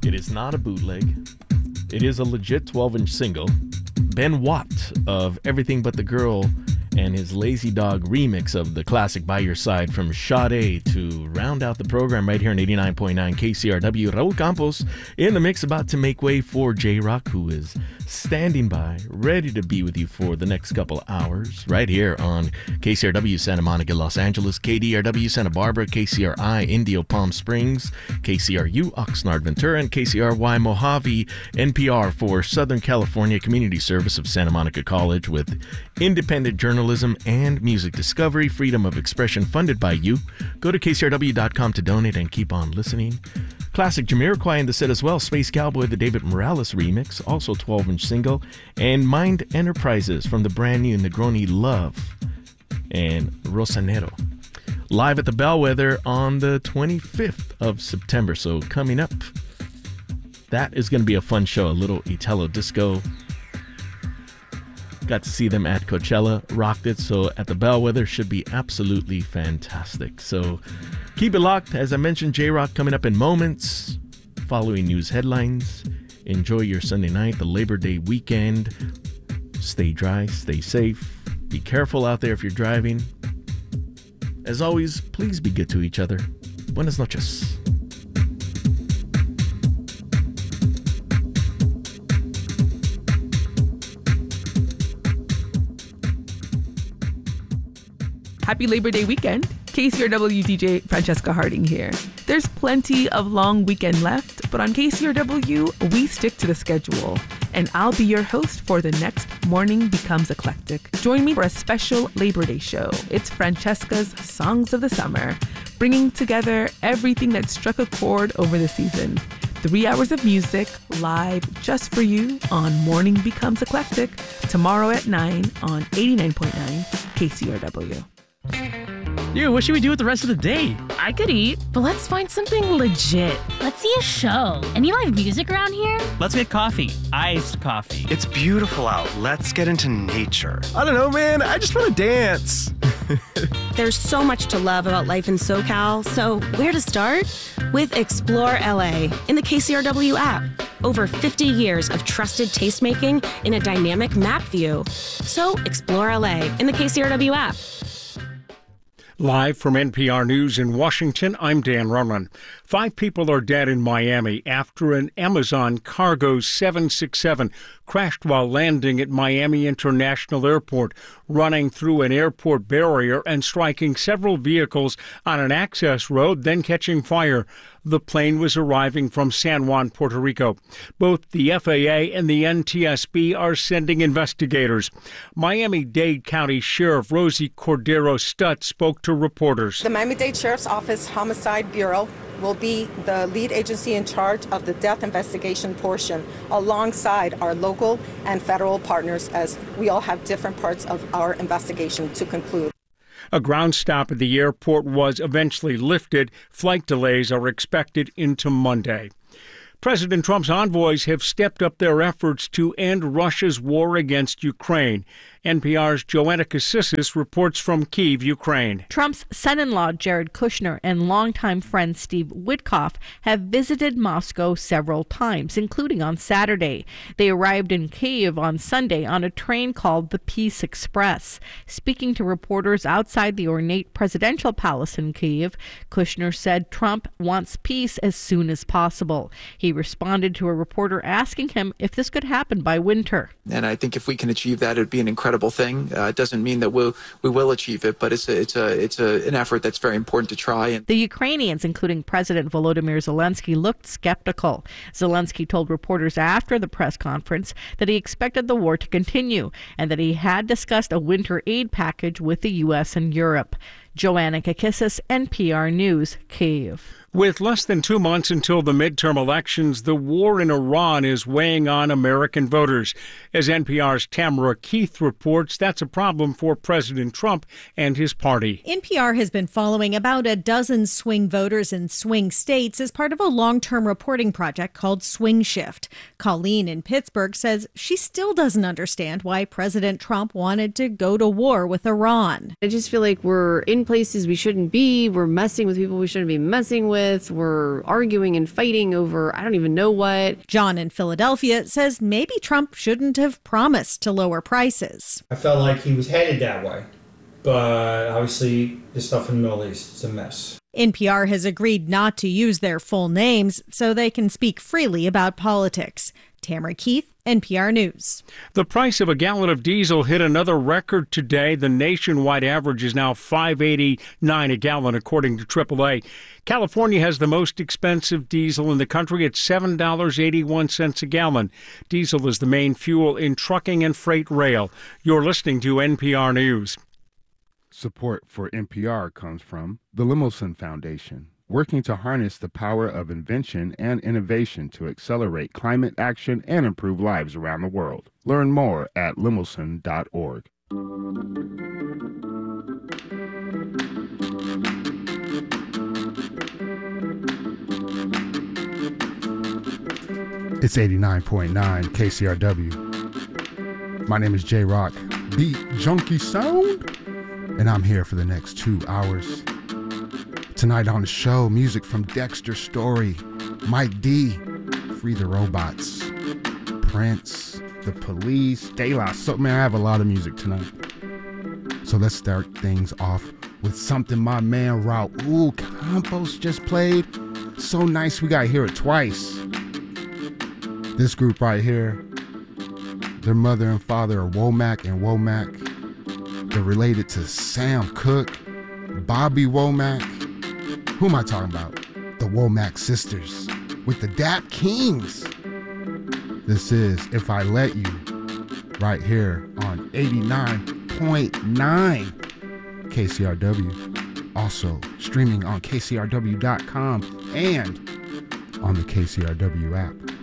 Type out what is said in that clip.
It is not a bootleg. It is a legit 12-inch single. Ben Watt of Everything But the Girl and his Lazy Dog remix of the classic By Your Side from Sade to round out the program right here on 89.9 KCRW. Raul Campos in the mix, about to make way for J-Rock, who is standing by, ready to be with you for the next couple hours right here on KCRW Santa Monica, Los Angeles, KDRW Santa Barbara, KCRI Indio Palm Springs, KCRU Oxnard Ventura, and KCRY Mojave, NPR for Southern California Community Service of Santa Monica College, with independent journalism and music discovery, freedom of expression funded by you. Go to KCRW.com to donate and keep on listening. Classic Jamiroquai in the set as well. Space Cowboy, the David Morales remix, also 12-inch single. And Mind Enterprises from the brand new Negroni Love and Rosanero. Live at the Bellwether on the 25th of September. So coming up, that is going to be a fun show. A little Italo disco. Got to see them at Coachella, rocked it. So at the Bellwether should be absolutely fantastic. So keep it locked. As I mentioned, J-Rock coming up in moments, following news headlines. Enjoy your Sunday night, the Labor Day weekend. Stay dry, stay safe. Be careful out there if you're driving. As always, please be good to each other. Buenas noches. Happy Labor Day weekend. KCRW DJ Francesca Harding here. There's plenty of long weekend left, but on KCRW, we stick to the schedule. And I'll be your host for the next Morning Becomes Eclectic. Join me for a special Labor Day show. It's Francesca's Songs of the Summer, bringing together everything that struck a chord over the season. 3 hours of music live just for you on Morning Becomes Eclectic, tomorrow at 9 on 89.9 KCRW. Dude, what should we do with the rest of the day? I could eat, but let's find something legit. Let's see a show. Any live music around here? Let's get coffee. Iced coffee. It's beautiful out. Let's get into nature. I don't know, man. I just want to dance. There's so much to love about life in SoCal, so where to start? With Explore LA in the KCRW app. Over 50 years of trusted tastemaking in a dynamic map view. So explore LA in the KCRW app. Live from NPR News in Washington, I'm Dan Ronan. 5 people are dead in Miami after an Amazon Cargo 767 crashed while landing at Miami International Airport, running through an airport barrier and striking several vehicles on an access road, then catching fire. The plane was arriving from San Juan, Puerto Rico. Both the FAA and the NTSB are sending investigators. Miami-Dade County Sheriff Rosie Cordero Stutt spoke to reporters. The Miami-Dade Sheriff's Office Homicide Bureau will be the lead agency in charge of the death investigation portion, alongside our local and federal partners, as we all have different parts of our investigation to conclude. A ground stop at the airport was eventually lifted. Flight delays are expected into Monday. President Trump's envoys have stepped up their efforts to end Russia's war against Ukraine. NPR's Joanna Cassis reports from Kyiv, Ukraine. Trump's son-in-law, Jared Kushner, and longtime friend Steve Witkoff have visited Moscow several times, including on Saturday. They arrived in Kyiv on Sunday on a train called the Peace Express. Speaking to reporters outside the ornate presidential palace in Kyiv, Kushner said Trump wants peace as soon as possible. He responded to a reporter asking him if this could happen by winter. And I think if we can achieve that, it would be an incredible thing. It doesn't mean that we will achieve it, but it's an effort that's very important to try. The Ukrainians, including President Volodymyr Zelensky, looked skeptical. Zelensky told reporters after the press conference that he expected the war to continue and that he had discussed a winter aid package with the U.S. and Europe. Joanna Kakissis, NPR News, Kyiv. With less than 2 months until the midterm elections, the war in Iran is weighing on American voters. As NPR's Tamara Keith reports, that's a problem for President Trump and his party. NPR has been following about a dozen swing voters in swing states as part of a long-term reporting project called Swing Shift. Colleen in Pittsburgh says she still doesn't understand why President Trump wanted to go to war with Iran. I just feel like we're in places we shouldn't be. We're messing with people we shouldn't be messing with. with were arguing and fighting over I don't even know what. John in Philadelphia says maybe Trump shouldn't have promised to lower prices. I felt like he was headed that way, but obviously the stuff in the Middle East is a mess. NPR has agreed not to use their full names so they can speak freely about politics. Tamara Keith, NPR News. The price of a gallon of diesel hit another record today. The nationwide average is now $5.89 a gallon, according to AAA. California has the most expensive diesel in the country at $7.81 a gallon. Diesel is the main fuel in trucking and freight rail. You're listening to NPR News. Support for NPR comes from the Lemelson Foundation, working to harness the power of invention and innovation to accelerate climate action and improve lives around the world. Learn more at lemelson.org. It's 89.9 KCRW. My name is J-Rock, Beat Junkie Sound, and I'm here for the next 2 hours. Tonight on the show, music from Dexter Story, Mike D, Free the Robots, Prince, The Police, De La Soul. Man, I have a lot of music tonight. So let's start things off with something my man Raul Campos just played. So nice, we gotta hear it twice. This group right here, their mother and father are Womack and Womack. They're related to Sam Cooke, Bobby Womack. Who am I talking about? The Womack sisters with the Dap Kings. This is If I Let You, right here on 89.9 KCRW. Also streaming on KCRW.com and on the KCRW app.